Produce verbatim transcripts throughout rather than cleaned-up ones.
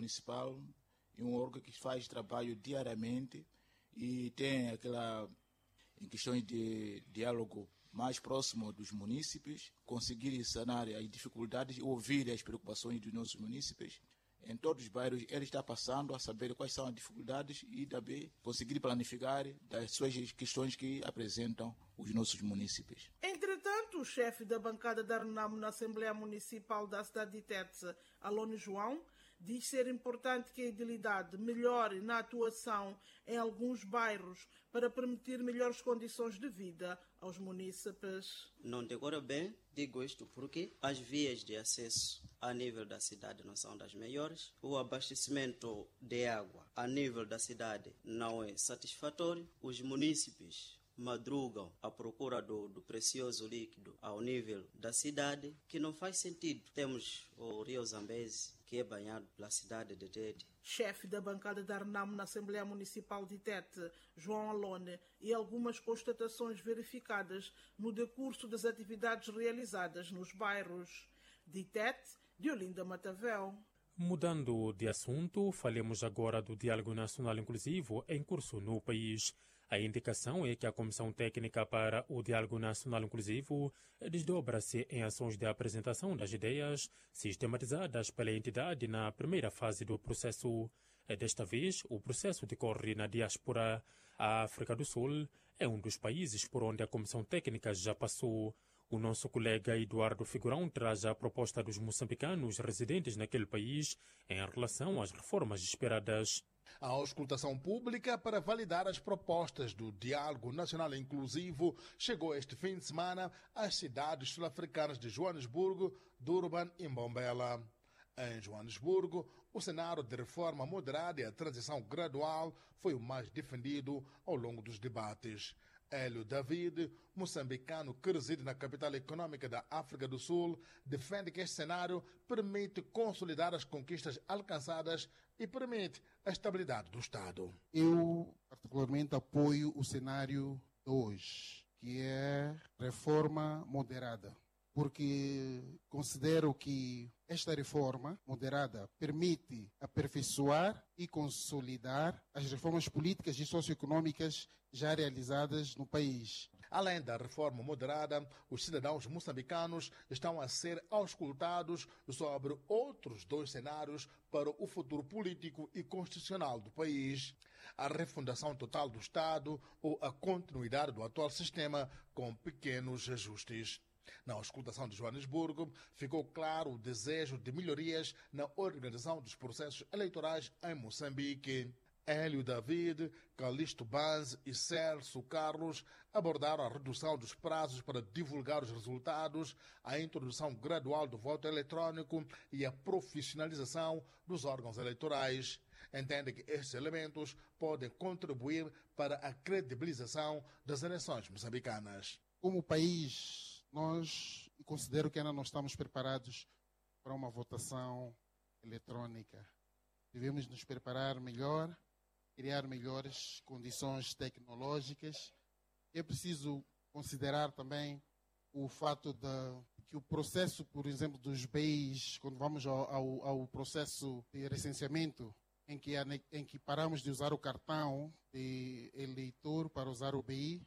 Municipal é um órgão que faz trabalho diariamente e tem aquela, em questões de diálogo mais próximo dos munícipes, conseguir sanar as dificuldades, ouvir as preocupações dos nossos munícipes. Em todos os bairros, ele está passando a saber quais são as dificuldades e também conseguir planificar das suas questões que apresentam os nossos munícipes. Entretanto, o chefe da bancada da Renamo na Assembleia Municipal da cidade de Tete, Alone João, diz ser importante que a edilidade melhore na atuação em alguns bairros para permitir melhores condições de vida aos munícipes. Não decora bem, digo isto porque as vias de acesso a nível da cidade não são das melhores, o abastecimento de água a nível da cidade não é satisfatório, os munícipes madrugam à procura do, do precioso líquido ao nível da cidade, que não faz sentido. Temos o Rio Zambeze, que é banhado pela cidade de Tete. Chefe da bancada da Renamo na Assembleia Municipal de Tete, João Alone, e algumas constatações verificadas no decurso das atividades realizadas nos bairros de Tete, de Olinda Matavel. Mudando de assunto, falemos agora do Diálogo Nacional Inclusivo em curso no país. A indicação é que a Comissão Técnica para o Diálogo Nacional Inclusivo desdobra-se em ações de apresentação das ideias sistematizadas pela entidade na primeira fase do processo. Desta vez, o processo decorre na diáspora. A África do Sul é um dos países por onde a Comissão Técnica já passou. O nosso colega Eduardo Figurão traz a proposta dos moçambicanos residentes naquele país em relação às reformas esperadas. A auscultação pública para validar as propostas do Diálogo Nacional Inclusivo chegou este fim de semana às cidades sul-africanas de Joanesburgo, Durban e Mbombela. Em Joanesburgo, o cenário de reforma moderada e a transição gradual foi o mais defendido ao longo dos debates. Hélio David, moçambicano que reside na capital econômica da África do Sul, defende que este cenário permite consolidar as conquistas alcançadas e permite a estabilidade do Estado. Eu, particularmente, apoio o cenário de hoje, que é reforma moderada, porque considero que esta reforma moderada permite aperfeiçoar e consolidar as reformas políticas e socioeconômicas já realizadas no país. Além da reforma moderada, os cidadãos moçambicanos estão a ser auscultados sobre outros dois cenários para o futuro político e constitucional do país: a refundação total do Estado ou a continuidade do atual sistema com pequenos ajustes. Na auscultação de Joanesburgo, ficou claro o desejo de melhorias na organização dos processos eleitorais em Moçambique. Hélio David, Calixto Banz e Celso Carlos abordaram a redução dos prazos para divulgar os resultados, a introdução gradual do voto eletrônico e a profissionalização dos órgãos eleitorais. Entende que estes elementos podem contribuir para a credibilização das eleições moçambicanas. Como país, nós considero que ainda não estamos preparados para uma votação eletrônica. Devemos nos preparar melhor, criar melhores condições tecnológicas. É preciso considerar também o fato de que o processo, por exemplo, dos B Is, quando vamos ao, ao, ao processo de recenseamento, em que, em que paramos de usar o cartão de eleitor para usar o B I,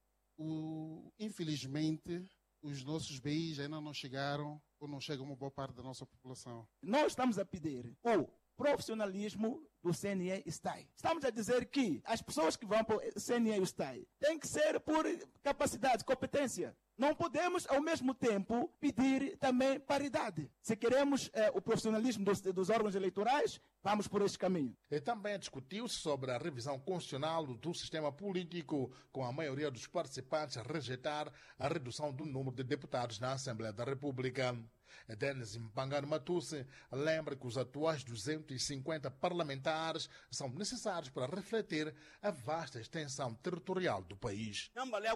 o, infelizmente, os nossos B Is ainda não chegaram ou não chegam a uma boa parte da nossa população. Nós estamos a pedir o profissionalismo do C N E e S T A I. Estamos a dizer que as pessoas que vão para o C N E e o S T A I têm que ser por capacidade, competência. Não podemos, ao mesmo tempo, pedir também paridade. Se queremos eh, o profissionalismo dos, dos órgãos eleitorais, vamos por este caminho. E também discutiu-se sobre a revisão constitucional do sistema político, com a maioria dos participantes a rejeitar a redução do número de deputados na Assembleia da República. Denis Mpangano Matusse lembra que os atuais duzentos e cinquenta parlamentares são necessários para refletir a vasta extensão territorial do país.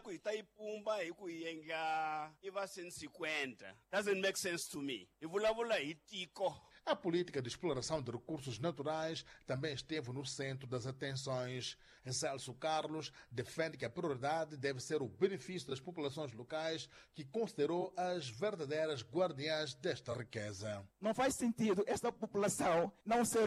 Doesn't make sense to me. A política de exploração de recursos naturais também esteve no centro das atenções. Celso Carlos defende que a prioridade deve ser o benefício das populações locais, que considerou as verdadeiras guardiãs desta riqueza. Não faz sentido esta população não ser